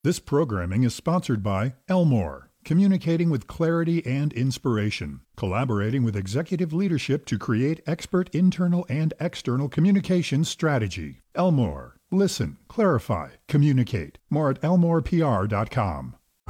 This programming is sponsored by Elmore, communicating with clarity and inspiration, collaborating with executive leadership to create expert internal and external communication strategy. Elmore, listen, clarify, communicate. More at elmorepr.com.